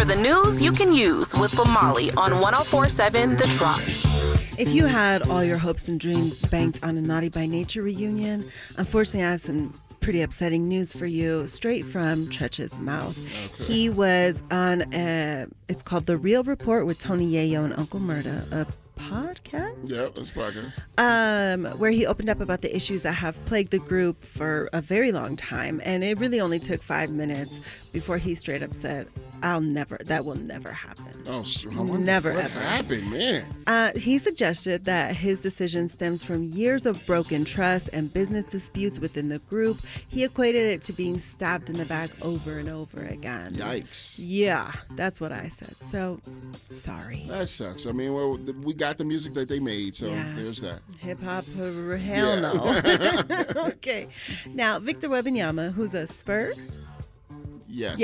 for the news you can use with Lamali on 1047 The Trop. If you had all your hopes and dreams banked on a Naughty by Nature reunion, unfortunately I have some pretty upsetting news for you, straight from Tretch's mouth. Okay. He was on it's called The Real Report with Tony Yayo and Uncle Murda, a podcast? Yeah, that's podcast. Where he opened up about the issues that have plagued the group for a very long time. And it really only took 5 minutes before he straight up said, that will never happen. Oh, never, what ever. happened, man? He suggested that his decision stems from years of broken trust and business disputes within the group. He equated it to being stabbed in the back over and over again. Yikes. Yeah, that's what I said. So, sorry. That sucks. I mean, well, we got the music that they made, so there's that. Hip-hop, hell no. Okay. Now, Victor Wembanyama, who's a Spur? Yes.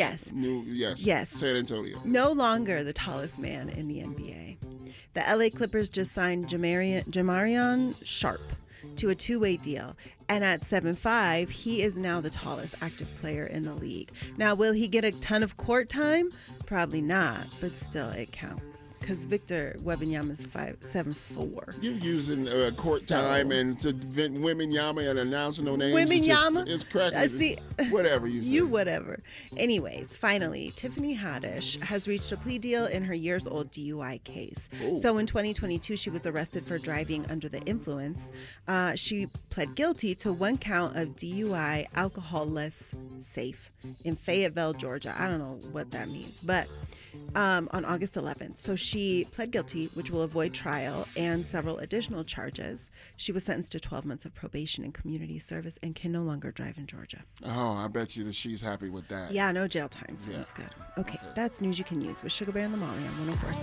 Yes. San Antonio. No longer the tallest man in the NBA. The LA Clippers just signed Jamarion Sharp to a two-way deal. And at 7'5", he is now the tallest active player in the league. Now, will he get a ton of court time? Probably not, but still, it counts. Because Victor Wembanyama is 7'4". You're using court time and to Wembanyama and announcing no names. Wembanyama? It's cracking. Whatever you say. Whatever. Anyways, finally, Tiffany Haddish has reached a plea deal in her years-old DUI case. Ooh. So in 2022, she was arrested for driving under the influence. She pled guilty to 1 count of DUI, alcohol less safe, in Fayetteville, Georgia. I don't know what that means, but on August 11th. So she pled guilty, which will avoid trial and several additional charges. She was sentenced to 12 months of probation and community service and can no longer drive in Georgia. Oh, I bet you that she's happy with that. Yeah, no jail time, so that's good. Okay, that's news you can use with Sugar Bear and Lamali on 104.